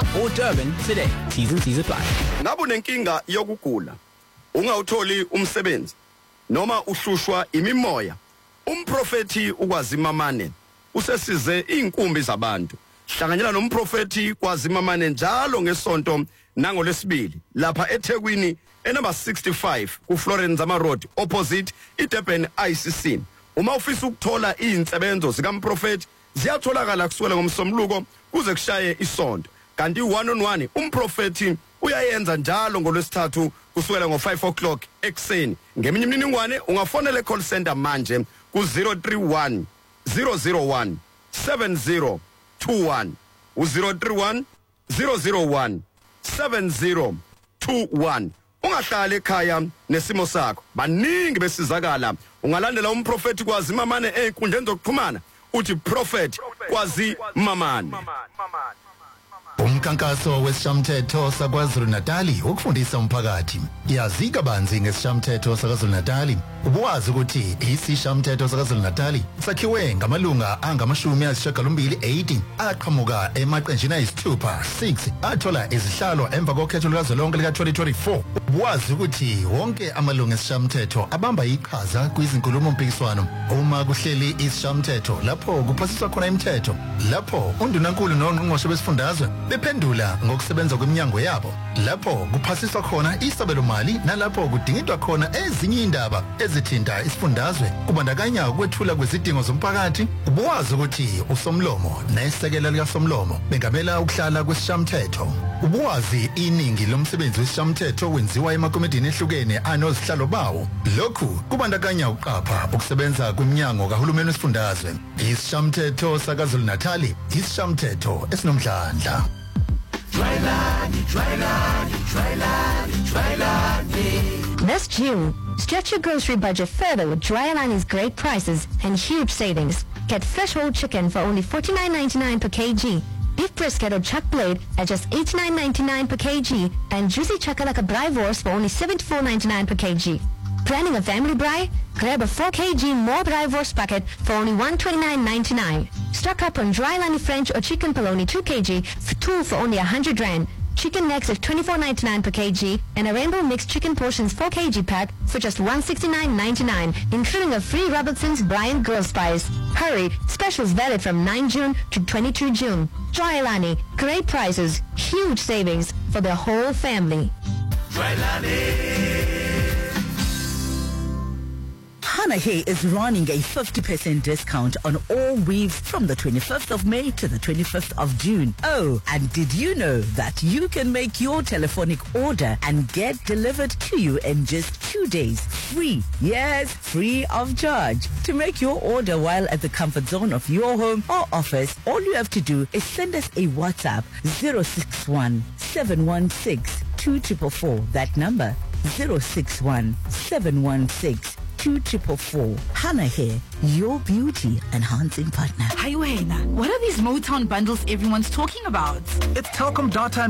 or Durban today. T's apply. Ngabe unenkinga yokugula, ungawutholi umsebenzi noma uhlushwa imimoya, umprofeti uKwazimamane usesize inkumbi zabantu. Hlanganyela nomprofeti KwaZimamane njalo ngesonto nangoLesibili lapha eThekwini enumber 65 ku Florence Road opposite iDurban ICC. Uma ufisa ukuthola izinsebenzo zikaMprofeti ziyatholakala kusukela ngomsombuluko kuze kushaye isonto. Kanti 1-on-1 umprofeti uyayenza njalo ngoLwesithathu kusukela ngo5 o'clock ekseni. Ngeminye imininingwane ungafonela call center manje ku 031 001 7021 u031 001 7021. Ungahlala ekhaya nesimo sakho. Baningi besizakala. Ungalandela umprofeti KwaZimamane einkundleni zokuxhumana uthi Prophet KwaZimamane. Umkankaso wesishamthetho saKwaZulu-Natali ukufundisa umphakathi. Yazi kabanzi ngesishamthetho saKwaZulu-Natali. Ubuwazi ukuthi isishamthetho saKwaZulu-Natali sakhiwe ngamalunga angama-80 aqhamuka emaqenjini ayisithupha 6 athola izihlalo emva kokhetho lukazwelonke lika-2024. Ubuwazi ukuthi wonke amalunga esishamthetho abamba iqhaza kwizinkulumo mpikiswano uma kuhleli isishamthetho lapho kuphasiswa khona imithetho, lapho undunankulu nongqongqoshe besifundazwe bephendula ngokusebenza kweminyango yabo, lapho kuphasiswa khona isabelomali nalapho kudingidwa khona ezinye indaba ezithinta isifundazwe kubandakanya ukwethula kwezidingo zomphakathi. Ubuwazi ukuthi usomlomo nesekela likasomlomo bengamela ukuhlala kwesishamthetho. Ubuwazi iningi lomsebenzi wesishamthetho wenziwa emakomidini ehlukene anozihlalo bawo. Lokhu kubandakanya uqapha ukusebenza kweminyango kahulumeni wesifundazwe. Isishamthetho saKwaZulu-Natali isishamthetho esinomdlandla. This June, stretch your grocery budget further with Dryalani's great prices and huge savings. Get fresh whole chicken for only $49.99 per kg. Beef brisket or chuck blade at just $89.99 per kg. And juicy chakalaka bratwurst for only $74.99 per kg. Planning a family braai? Grab a 4 kg more bratwurst packet for only $129.99. Stock up on Dryalani French or chicken polony 2 kg for 2 for only 100 Rand. Chicken necks at $24.99 per kg and a rainbow mixed chicken portions 4 kg pack for just $169.99, including a free Robertson's Bryant Grill Spice. Hurry, specials valid from 9 June to 22 June. Dryalani, great prices, huge savings for the whole family. Hana Hay is running a 50% discount on all weaves from the 25th of May to the 25th of June. Oh, and did you know that you can make your telephonic order and get delivered to you in just 2 days? Free. Yes, free of charge. To make your order while at the comfort zone of your home or office, all you have to do is send us a WhatsApp 061 716 2444. That number 061 716 2444. Hana Hair, your beauty enhancing partner. Hi, Wayne. What are these Motown bundles everyone's talking about? It's Telkom data